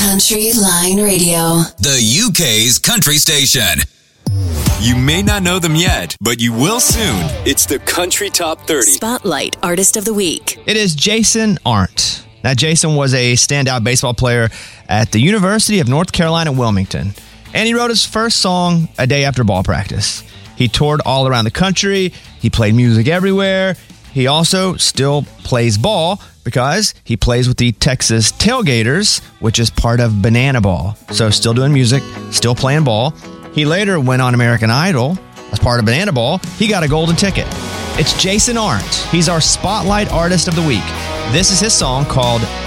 Country Line Radio, the UK's country station. You may not know them yet, but you will soon. It's the Country Top 30. Spotlight Artist of the Week. It is Jason Arndt. Now, Jason was a standout baseball player at the University of North Carolina, Wilmington, and he wrote his first song a day after ball practice. He toured all around the country. He played music everywhere. He also still plays ball because he plays with the Texas Tailgaters, which is part of Banana Ball. So still doing music, still playing ball. He later went on American Idol as part of Banana Ball. He got a golden ticket. It's Jason Arndt. He's our Spotlight Artist of the Week. This is his song called